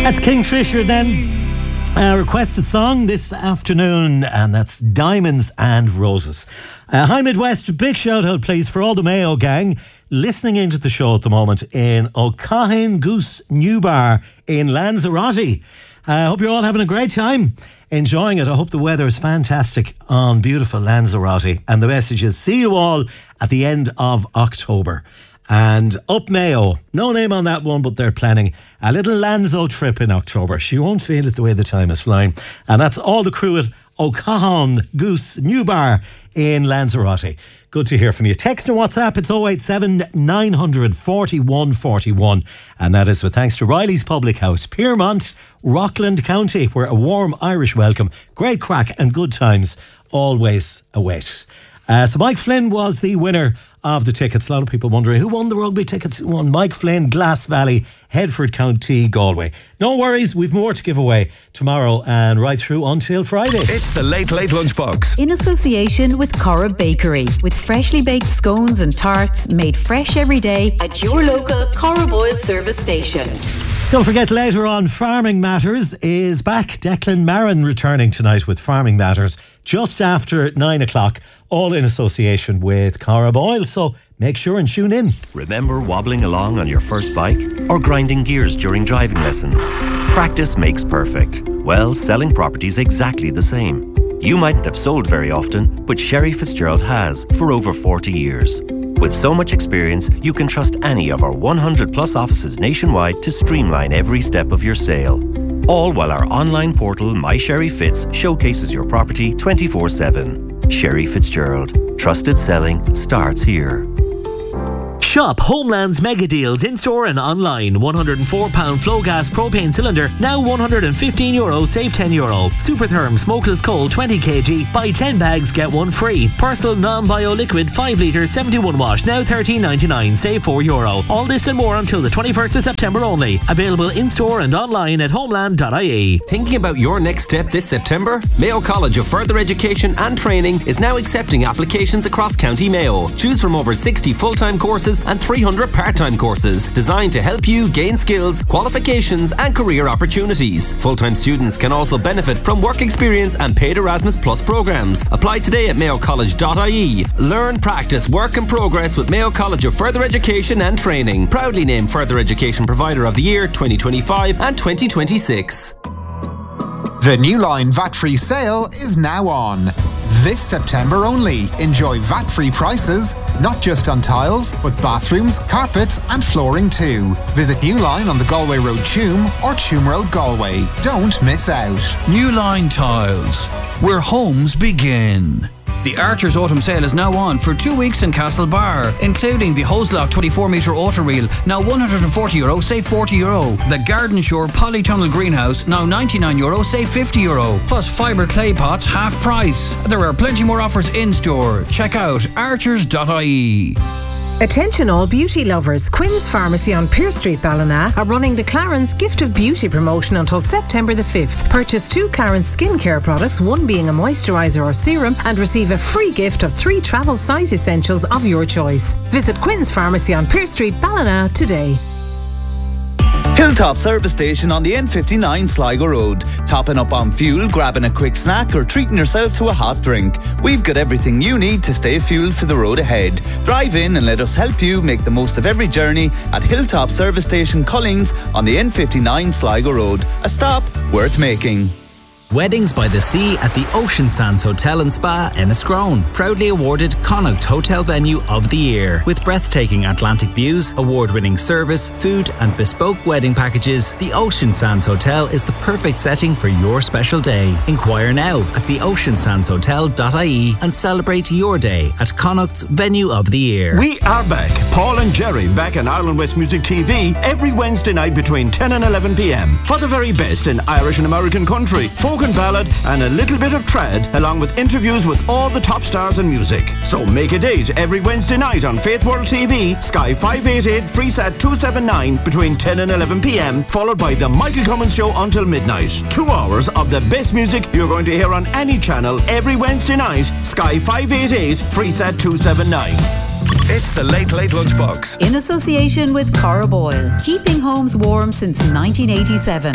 That's Kingfisher then. Requested song this afternoon, and that's Diamonds and Roses. Hi Midwest, big shout out please for all the Mayo gang listening into the show at the moment in O'Cahan Goose New Bar in Lanzarote. I hope you're all having a great time, enjoying it. I hope the weather is fantastic on beautiful Lanzarote. And the message is, see you all at the end of October. And up Mayo, no name on that one, but they're planning a little Lanzo trip in October. She won't feel it the way the time is flying. And that's all the crew at O'Cahan Goose New Bar in Lanzarote. Good to hear from you. Text or WhatsApp, it's 087 900 4141. And that is with thanks to Riley's Public House, Piermont, Rockland County, where a warm Irish welcome, great crack and good times always await. So Mike Flynn was the winner of the tickets. A lot of people wondering who won the rugby tickets. Who won? Mike Flynn, Glass Valley, Headford County, Galway. No worries, we've more to give away tomorrow and right through until Friday. It's the Late Late Lunchbox. In association with Cora Bakery, with freshly baked scones and tarts made fresh every day at your local Cora Boyle service station. Don't forget, later on, Farming Matters is back. Declan Marin returning tonight with Farming Matters just after 9 o'clock, all in association with Cora Boyle. So make sure and tune in. Remember wobbling along on your first bike or grinding gears during driving lessons? Practice makes perfect. Well, selling property's exactly the same. You mightn't have sold very often, but Sherry Fitzgerald has for over 40 years. With so much experience, you can trust any of our 100 plus offices nationwide to streamline every step of your sale. All while our online portal, My Sherry Fitz, showcases your property 24/7. Sherry Fitzgerald. Trusted selling starts here. Shop Homeland's mega deals in-store and online. £104 flow gas propane cylinder, now €115, save €10. Supertherm smokeless coal 20 kg, buy 10 bags, get one free. Persil non-bio liquid 5 litre 71 wash, now $13.99, save €4. All this and more until the 21st of September only. Available in-store and online at homeland.ie. Thinking about your next step this September? Mayo College of Further Education and Training is now accepting applications across County Mayo. Choose from over 60 full-time courses and 300 part-time courses designed to help you gain skills, qualifications and career opportunities. Full-time students can also benefit from work experience and paid Erasmus Plus programs. Apply today at mayocollege.ie. Learn, practice, work and progress with Mayo College of Further Education and Training. Proudly named Further Education Provider of the Year 2025 and 2026. The New Line VAT-free sale is now on. This September only. Enjoy VAT-free prices, not just on tiles, but bathrooms, carpets and flooring too. Visit New Line on the Galway Road Tuam or Tuam Road Galway. Don't miss out. New Line Tiles, where homes begin. The Archer's Autumn Sale is now on for 2 weeks in Castlebar, including the Hoselock 24-metre auto reel, now €140, save €40. The Garden Shore Polytunnel Greenhouse, now €99, save €50. Plus fibre clay pots, half price. There are plenty more offers in store. Check out archers.ie. Attention all beauty lovers, Quinn's Pharmacy on Pearse Street, Ballina are running the Clarence Gift of Beauty promotion until September the 5th. Purchase 2 Clarence skincare products, one being a moisturiser or serum, and receive a free gift of 3 travel size essentials of your choice. Visit Quinn's Pharmacy on Pearse Street, Ballina today. Hilltop Service Station on the N59 Sligo Road. Topping up on fuel, grabbing a quick snack or treating yourself to a hot drink. We've got everything you need to stay fueled for the road ahead. Drive in and let us help you make the most of every journey at Hilltop Service Station Collings on the N59 Sligo Road. A stop worth making. Weddings by the Sea at the Ocean Sands Hotel and Spa, Enniscrone. Proudly awarded Connacht Hotel Venue of the Year. With breathtaking Atlantic views, award-winning service, food and bespoke wedding packages, the Ocean Sands Hotel is the perfect setting for your special day. Inquire now at theoceansandshotel.ie and celebrate your day at Connacht's Venue of the Year. We are back. Paul and Jerry back on Ireland West Music TV every Wednesday night between 10 and 11 p.m. for the very best in Irish and American country, folk and ballad and a little bit of trad, along with interviews with all the top stars in music. So make a date every Wednesday night on Faith World TV, Sky 588, Freesat 279 between 10 and 11 p.m, followed by the Michael Cummins Show until midnight. 2 hours of the best music you're going to hear on any channel every Wednesday night, Sky 588, Freesat 279. It's the Late Late Lunchbox. In association with Cora Boyle, keeping homes warm since 1987.